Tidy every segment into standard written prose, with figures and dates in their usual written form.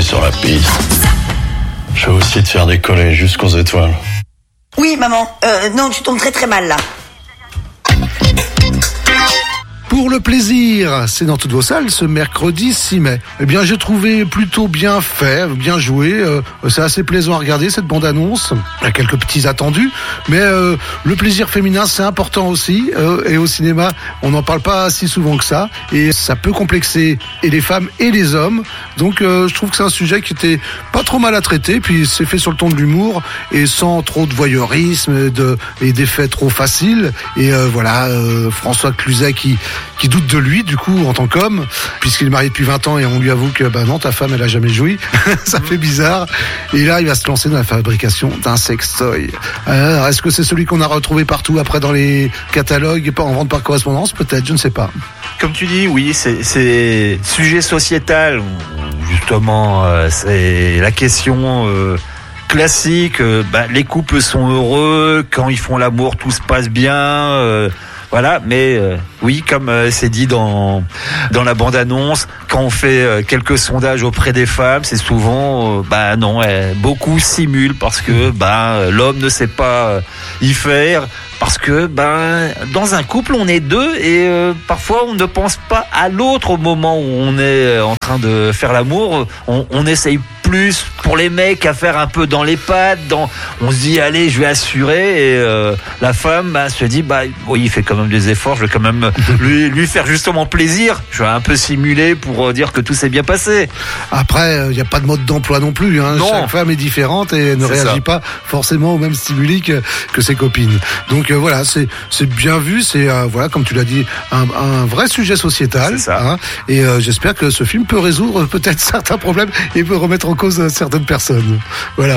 sur la piste. Je vais aussi te faire décoller jusqu'aux étoiles. Oui, maman. Non, tu tombes très très mal là. Pour le plaisir, c'est dans toutes vos salles ce mercredi 6 mai. Eh bien, j'ai trouvé plutôt bien fait, bien joué. C'est assez plaisant à regarder cette bande-annonce. Il y a quelques petits attendus, mais le plaisir féminin, c'est important aussi. Et au cinéma, on n'en parle pas si souvent que ça. Et ça peut complexer et les femmes et les hommes. Donc, je trouve que c'est un sujet qui était pas trop mal à traiter. Puis, c'est fait sur le ton de l'humour et sans trop de voyeurisme et d'effets trop faciles. Et voilà, François Cluzet qui doute de lui, du coup, en tant qu'homme, puisqu'il est marié depuis 20 ans et on lui avoue que, non, ta femme, elle a jamais joui. Ça fait bizarre. Et là, il va se lancer dans la fabrication d'un sextoy. Alors, est-ce que c'est celui qu'on a retrouvé partout après dans les catalogues, en vente par correspondance? Peut-être, je ne sais pas. Comme tu dis, oui, c'est sujet sociétal. Justement, c'est la question classique. Les couples sont heureux, quand ils font l'amour, tout se passe bien. Voilà, mais oui, comme c'est dit dans la bande-annonce, quand on fait quelques sondages auprès des femmes, c'est souvent, non, beaucoup simulent parce que l'homme ne sait pas y faire. Parce que dans un couple on est deux et parfois on ne pense pas à l'autre au moment où on est en train de faire l'amour. On essaye plus pour les mecs à faire un peu dans les pattes. On se dit allez, je vais assurer, et la femme se dit oui, il fait quand même des efforts, je vais quand même lui faire justement plaisir. Je vais un peu simuler pour dire que tout s'est bien passé. Après, il n'y a pas de mode d'emploi non plus. Non. Chaque femme est différente et ne réagit pas forcément au même stimuli que ses copines. Donc voilà, c'est bien vu, c'est voilà, comme tu l'as dit, un vrai sujet sociétal. C'est ça. Et j'espère que ce film peut résoudre peut-être certains problèmes et peut remettre en cause certaines personnes. Voilà.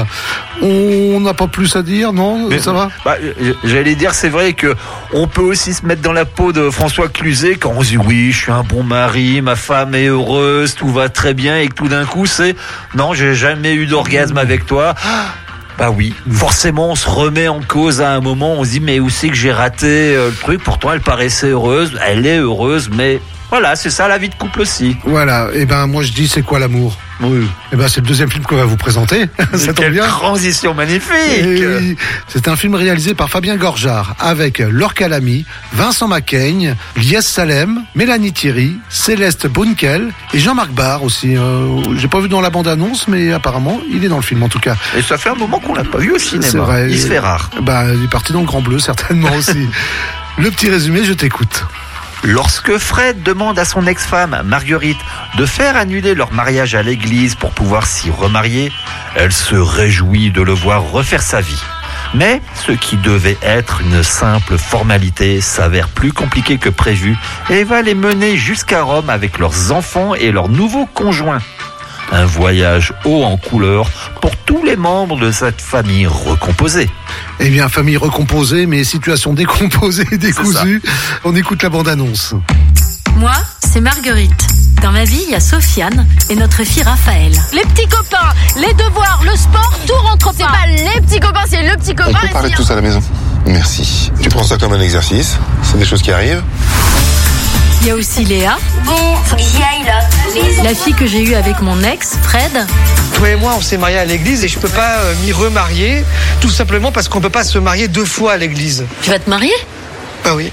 On n'a pas plus à dire, non? Mais ça va? J'allais dire, c'est vrai que on peut aussi se mettre dans la peau de François Cluzet quand on se dit oui, je suis un bon mari, ma femme est heureuse, tout va très bien, et que tout d'un coup c'est non, j'ai jamais eu d'orgasme avec toi. Oui, forcément on se remet en cause à un moment, on se dit mais où c'est que j'ai raté le truc, pourtant elle paraissait heureuse, elle est heureuse, mais voilà, c'est ça la vie de couple aussi. Voilà, et moi je dis c'est quoi l'amour? Oui. C'est le deuxième film qu'on va vous présenter. Ça tombe bien. Transition magnifique. Oui. C'est un film réalisé par Fabien Gorjard avec Laure Calamy, Vincent Macaigne, Lies Salem, Mélanie Thierry, Céleste Bonnekel et Jean-Marc Barr aussi. J'ai pas vu dans la bande-annonce, mais apparemment il est dans le film en tout cas. Et ça fait un moment qu'on l'a pas vu au cinéma. C'est vrai. Il se fait rare. Il est parti dans le Grand Bleu certainement aussi. Le petit résumé, je t'écoute. Lorsque Fred demande à son ex-femme, Marguerite, de faire annuler leur mariage à l'église pour pouvoir s'y remarier, elle se réjouit de le voir refaire sa vie. Mais ce qui devait être une simple formalité s'avère plus compliqué que prévu et va les mener jusqu'à Rome avec leurs enfants et leurs nouveaux conjoints. Un voyage haut en couleur pour tous les membres de cette famille recomposée. Eh bien, famille recomposée, mais situation décomposée et décousue. On écoute la bande-annonce. Moi, c'est Marguerite. Dans ma vie, il y a Sofiane et notre fille Raphaël. Les petits copains, les devoirs, le sport, tout rentre pas. C'est pas les petits copains, c'est le petit copain. On peut parler de tout ça à la maison. Merci. Tu prends ça comme un exercice. C'est des choses qui arrivent. Il y a aussi Léa. Bon, faut que j'y aille là. La fille que j'ai eue avec mon ex, Fred. Toi et moi, on s'est mariés à l'église et je peux pas m'y remarier, tout simplement parce qu'on peut pas se marier 2 fois à l'église. Tu vas te marier? Oui.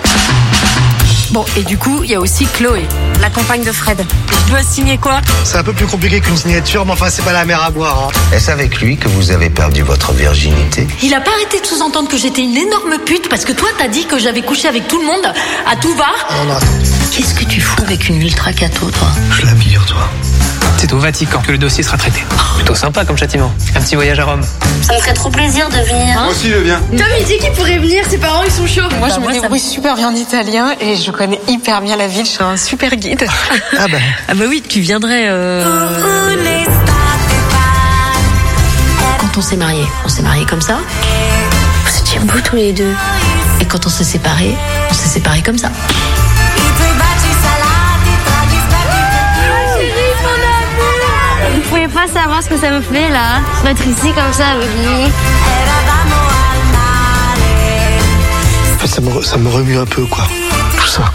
Bon, et du coup, il y a aussi Chloé, la compagne de Fred. Je dois signer quoi? C'est un peu plus compliqué qu'une signature, mais enfin, c'est pas la mer à boire. Est-ce avec lui que vous avez perdu votre virginité? Il a pas arrêté de sous-entendre que j'étais une énorme pute parce que toi, t'as dit que j'avais couché avec tout le monde à tout va. Non. Qu'est-ce que tu fous avec une ultra cato, toi? Je la vire, toi. C'est au Vatican que le dossier sera traité. Plutôt sympa comme châtiment. Un petit voyage à Rome. Ça me ferait trop plaisir de venir. Moi aussi, je viens. Tom, il dit qu'il pourrait venir, ses parents, ils sont chauds. Moi, je me débrouille super bien en italien et je connais hyper bien la ville. Je suis un super guide. Ah bah oui, tu viendrais... Quand on s'est mariés comme ça. Vous étiez beaux tous les deux. Et quand on s'est séparés comme ça. Vous pouvez pas savoir ce que ça me fait là, d'être ici comme ça avec lui. En fait, ça me remue un peu, quoi. Tout ça.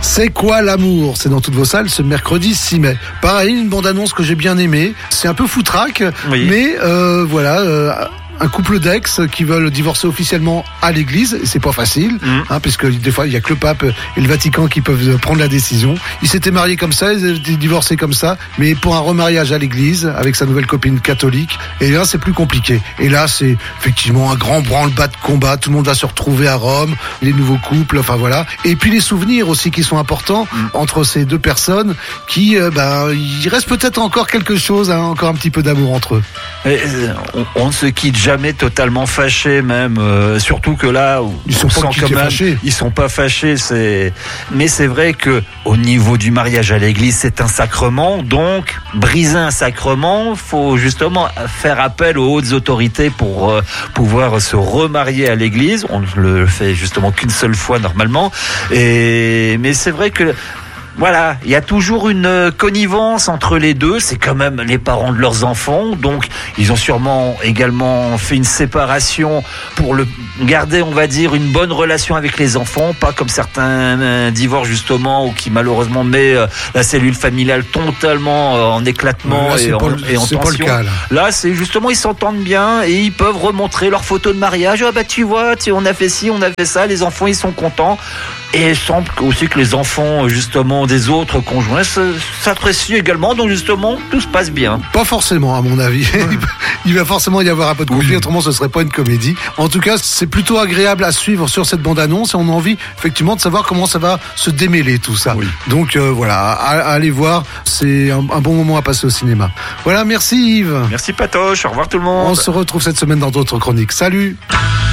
C'est quoi l'amour? C'est dans toutes vos salles ce mercredi 6 mai. Pareil, une bande-annonce que j'ai bien aimée. C'est un peu foutraque, mais un couple d'ex qui veulent divorcer officiellement à l'église, et c'est pas facile, puisque des fois il y a que le pape et le Vatican qui peuvent prendre la décision. Ils s'étaient mariés comme ça, ils étaient divorcés comme ça, mais pour un remariage à l'église avec sa nouvelle copine catholique, et là c'est plus compliqué. Et là c'est effectivement un grand branle-bas de combat, tout le monde va se retrouver à Rome, les nouveaux couples, enfin voilà. Et puis les souvenirs aussi qui sont importants entre ces deux personnes, qui il reste peut-être encore quelque chose, encore un petit peu d'amour entre eux. On ne se quitte jamais totalement fâchés, même surtout que là ils sont pas fâchés. Ils sont pas fâchés, mais c'est vrai que au niveau du mariage à l'église, c'est un sacrement, donc briser un sacrement, faut justement faire appel aux hautes autorités pour pouvoir se remarier à l'église. On le fait justement qu'une seule fois normalement, mais c'est vrai que voilà, il y a toujours une connivence entre les deux, c'est quand même les parents de leurs enfants, donc ils ont sûrement également fait une séparation pour garder, on va dire, une bonne relation avec les enfants, pas comme certains divorces justement, ou qui malheureusement met la cellule familiale totalement en éclatement et en tension. Pas le cas, là, c'est justement, ils s'entendent bien et ils peuvent remontrer leurs photos de mariage. Ah bah tu vois, on a fait ci, on a fait ça, les enfants ils sont contents. Et il semble aussi que les enfants, justement, des autres conjoints s'apprécient également. Donc, justement, tout se passe bien. Pas forcément, à mon avis. Il va forcément y avoir un peu de conflit, autrement ce serait pas une comédie. En tout cas, c'est plutôt agréable à suivre sur cette bande-annonce et on a envie, effectivement, de savoir comment ça va se démêler, tout ça. Oui. Donc, voilà, à aller voir. C'est un bon moment à passer au cinéma. Voilà, merci Yves. Merci Patoche. Au revoir tout le monde. On se retrouve cette semaine dans d'autres chroniques. Salut!